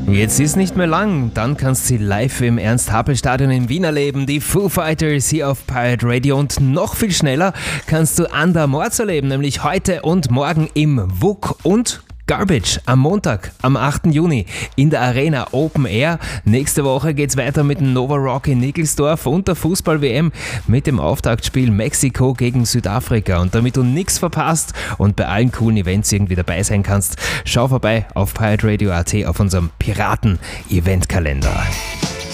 Jetzt ist nicht mehr lang, dann kannst du sie live im Ernst-Happel-Stadion in Wien erleben, die Foo Fighters hier auf Pirate Radio, und noch viel schneller kannst du Under Mords erleben, nämlich heute und morgen im WUK und Garbage am Montag, am 8. Juni in der Arena Open Air. Nächste Woche geht's weiter mit dem Nova Rock in Nickelsdorf und der Fußball-WM mit dem Auftaktspiel Mexiko gegen Südafrika. Und damit du nichts verpasst und bei allen coolen Events irgendwie dabei sein kannst, schau vorbei auf pirateradio.at auf unserem Piraten-Eventkalender.